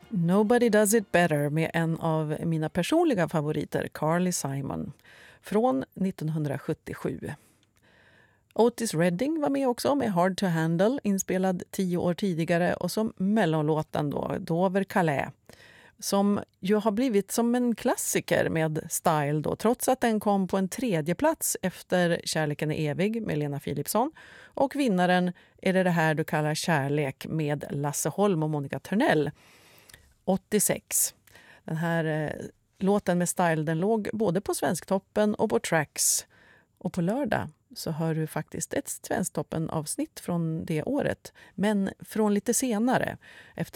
Nobody Does It Better med en av mina personliga favoriter, Carly Simon, från 1977. Otis Redding var med också med Hard to Handle, inspelad 10 år tidigare, och som mellonlåten då, Dover Calais, som ju har blivit som en klassiker med Style då, trots att den kom på en 3:e plats efter Kärleken är evig med Lena Philipsson, och vinnaren Är det här du kallar kärlek med Lasse Holm och Monica Törnell 86. Den här låten med Style, den låg både på Svensktoppen och på Tracks, och på lördag så hör du faktiskt ett Svensktoppen-avsnitt från det året, men från lite senare, efter